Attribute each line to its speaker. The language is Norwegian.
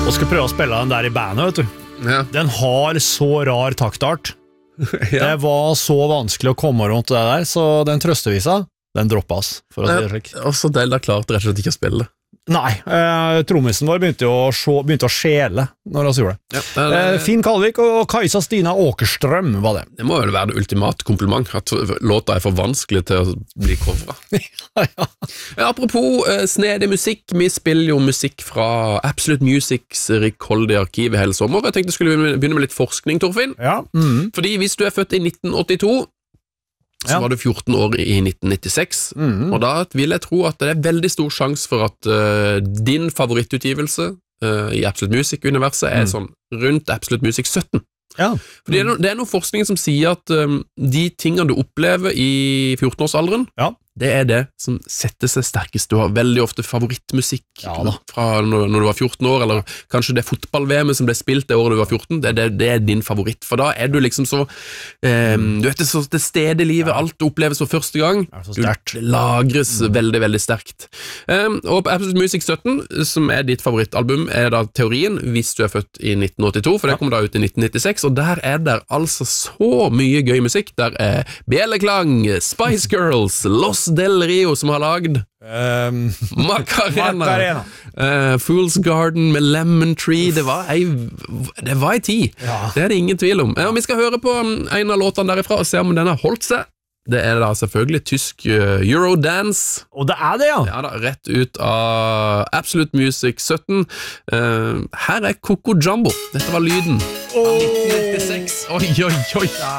Speaker 1: Og skal prøve å spille den der I bandet, vet du.
Speaker 2: Ja.
Speaker 1: Den har så rar taktart. Det var så vanskelig å komme rundt det der, så den trøstevisa, den droppas, for å si det slik.
Speaker 2: Og så Delda klarte rett og slett ikke å spille det.
Speaker 1: Nei, trommisen vår begynte å skjele når han gjorde det.
Speaker 2: Ja,
Speaker 1: Finn Kalvik og Kajsa Stina Åkerstrøm var det.
Speaker 2: Det må vel være det ultimate kompliment, at låta for vanskelig til å bli coveret.
Speaker 1: Ja.
Speaker 2: Apropos snedig musikk, vi spiller jo musikk fra Absolute Musics rikholdige arkiv I hele sommer. Jeg tenkte jeg skulle begynne med litt forskning, Torfinn.
Speaker 1: Ja.
Speaker 2: Fordi hvis du født I 1982, så var du 14 år I 1996, og da vil jeg tro at det veldig stor sjanse for at din favorittutgivelse I Absolute Music-universet sånn rundt Absolute Music 17.
Speaker 1: Ja.
Speaker 2: Fordi det noe forskning som sier at de tingene du opplever I 14-årsalderen, det det som setter seg sterkest. Du har veldig ofte favorittmusikk fra når du var 14 år, eller kanskje det fotball-VM som ble spilt det året du var 14, det din favoritt, for da du liksom så du vet det så til stede I livet, alt oppleves for første gang, det lagres veldig, veldig sterkt. Og på Absolute Music 17, som ditt favorittalbum, da teorien, hvis du født I 1982, for det kom da ut I 1996, og der der altså så mye gøy musikk. Der Bjelleklang, Spice Girls, Los Del Rio som har lagd Macarena, Fool's Garden med Lemon Tree. Det var en tid. Det det ingen tvil om. Vi skal høre på en av låtene derifra og se om den har holdt seg. Det da selvfølgelig tysk Eurodance.
Speaker 1: Og det det, ja?
Speaker 2: Ja da, rett ut av Absolute Music 17. Her Coco Jumbo. Dette var lyden av 1996. Oi, oi, oi.